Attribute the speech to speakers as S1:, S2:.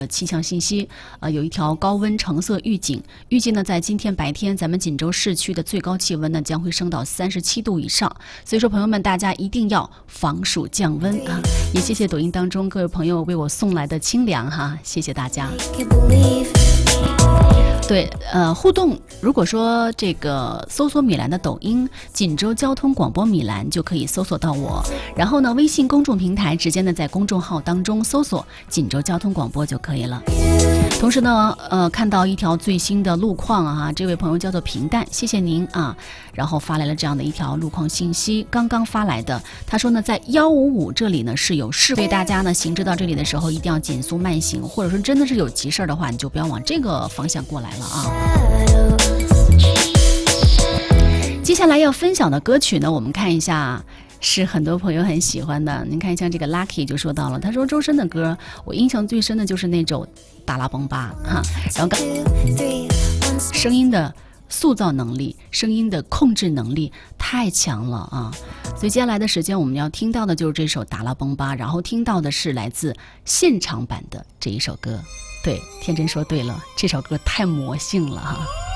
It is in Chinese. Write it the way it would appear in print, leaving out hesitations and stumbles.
S1: 气象信息，有一条高温橙色预警，预计呢在今天白天，咱们锦州市区的最高气温呢将会升到37度以上，所以说朋友们，大家一定要防暑降温啊！也谢谢抖音当中各位朋友为我送来的清凉哈，谢谢大家。对，互动，如果说这个搜索米兰的抖音锦州交通广播米兰就可以搜索到我，然后呢微信公众平台直接呢在公众号当中搜索锦州交通广播就可以了。同时呢看到一条最新的路况啊，这位朋友叫做平淡，谢谢您啊，然后发来了这样的一条路况信息，刚刚发来的，他说呢在155这里呢是有事故，所以大家呢行至到这里的时候一定要减速慢行，或者说真的是有急事的话，你就不要往这个方向过来了啊。接下来要分享的歌曲呢，我们看一下，是很多朋友很喜欢的。您看，像这个 Lucky 就说到了，他说周深的歌，我印象最深的就是那首《达拉崩吧》哈，然后声音的塑造能力，声音的控制能力太强了啊！所以接下来的时间我们要听到的就是这首《达拉崩吧》，然后听到的是来自现场版的这一首歌。对，天真说对了，这首歌太魔性了哈。